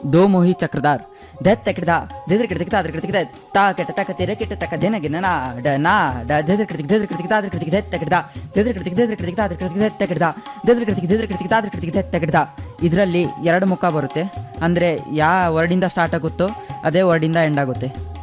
ದೋ ಮೋಹಿ ಚಕ್ರದಾರ್ ದತ್ ತಕಡ ದಿದ್ರ ಕೃತಿಕ ಅದ್ರ ಕೃತಿಕ ತಾ ಕೆಟ ತಕ ತೆರೆ ಕೆಟ ತಕ ದೇನ ಗಿನ ನಾ ದಿದ್ರ ಕೃತಿಕ ಅದ್ರ ಕೃತಿಕ ದತ್ ತಕಡ ದಿದ್ರ ಕೃತಿಕ ಅದ್ರ ಕೃತಿಕ ದತ್ ತಕಡ ದಿದ್ರ ಕೃತಿಕ ಅದ್ರ ಕೃತಿಕ ದತ್ ತಕಡ. ಇದರಲ್ಲಿ ಎರಡು ಮುಖ ಬರುತ್ತೆ, ಅಂದರೆ ಯಾವ ವರ್ಡಿಂದ ಸ್ಟಾರ್ಟ್ ಆಗುತ್ತೋ ಅದೇ ವರ್ಡಿಂದ ಎಂಡ್ ಆಗುತ್ತೆ.